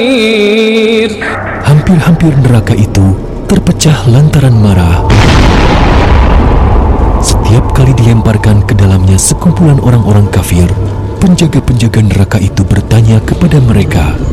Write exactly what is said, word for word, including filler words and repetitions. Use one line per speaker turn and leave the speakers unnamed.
Hampir-hampir neraka itu terpecah lantaran marah. Setiap kali dilemparkan ke dalamnya sekumpulan orang-orang kafir, penjaga-penjaga neraka itu bertanya kepada mereka,